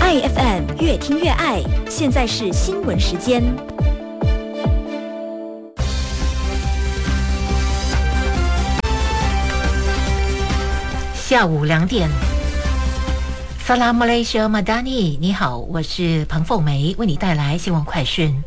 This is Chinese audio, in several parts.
IFM 越听越爱，现在是新闻时间。 下午2点。Salam Malaysia Madani， 你好，我是彭凤梅，为你带来新闻快讯。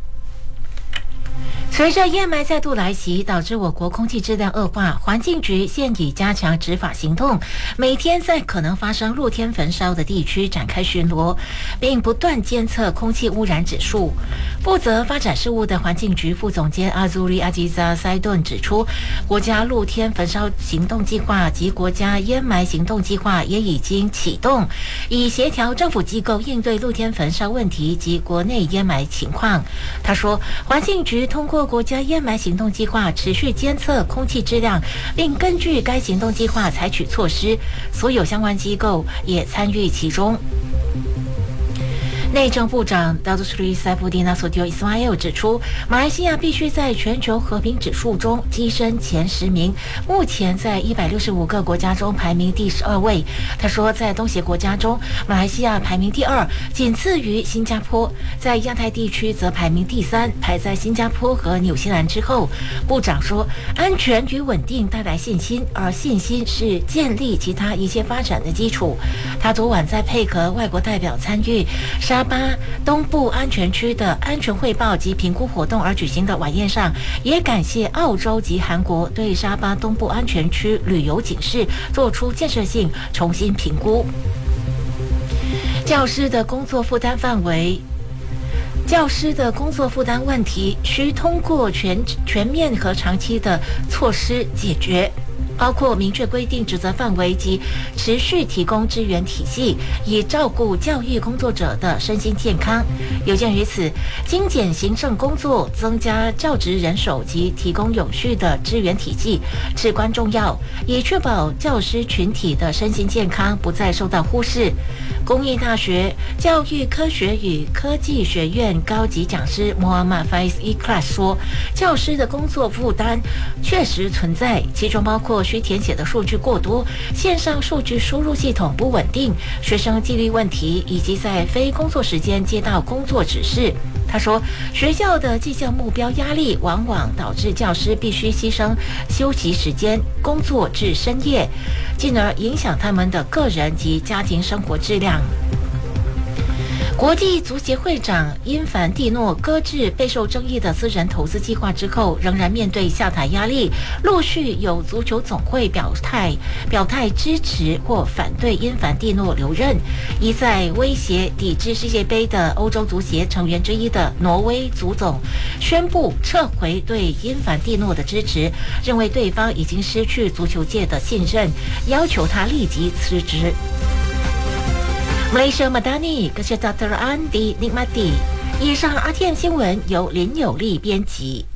随着烟霾再度来袭，导致我国空气质量恶化，环境局现已加强执法行动，每天在可能发生露天焚烧的地区展开巡逻，并不断监测空气污染指数。负责发展事务的环境局副总监阿祖里阿吉扎塞顿指出，国家露天焚烧行动计划及国家烟霾行动计划也已经启动，以协调政府机构应对露天焚烧问题及国内烟霾情况。他说，环境局通过国家烟霾行动计划持续监测空气质量，并根据该行动计划采取措施，所有相关机构也参与其中。内政部长 Datuk Seri Saifuddin Nasution Ismail 指出，马来西亚必须在全球和平指数中跻身前10名，目前在165个国家中排名第12位。他说，在东协国家中，马来西亚排名第2，仅次于新加坡；在亚太地区则排名第3，排在新加坡和纽西兰之后。部长说，安全与稳定带来信心，而信心是建立其他一切发展的基础。他昨晚在配合外国代表参与沙巴东部安全区的安全汇报及评估活动而举行的晚宴上，也感谢澳洲及韩国对沙巴东部安全区旅游警示做出建设性重新评估。教师的工作负担问题需通过全面和长期的措施解决，包括明确规定职责范围及持续提供支援体系，以照顾教育工作者的身心健康。有鉴于此，精简行政工作，增加教职人手及提供有序的支援体系至关重要，以确保教师群体的身心健康不再受到忽视。公益大学教育科学与科技学院高级讲师 Muhammad Faiz Ikhlas 说，教师的工作负担确实存在，其中包括需填写的数据过多、线上数据输入系统不稳定、学生纪律问题，以及在非工作时间接到工作指示。他说，学校的绩效目标压力往往导致教师必须牺牲休息时间工作至深夜，进而影响他们的个人及家庭生活质量。国际足协会长因凡蒂诺搁置备受争议的私人投资计划之后，仍然面对下台压力，陆续有足球总会表态支持或反对因凡蒂诺留任。一再威胁抵制世界杯的欧洲足协成员之一的挪威足总宣布撤回对因凡蒂诺的支持，认为对方已经失去足球界的信任，要求他立即辞职。Malaysia Madani， Kesejahteraan di Nikmati。以上 RTM 新闻由林有利编辑。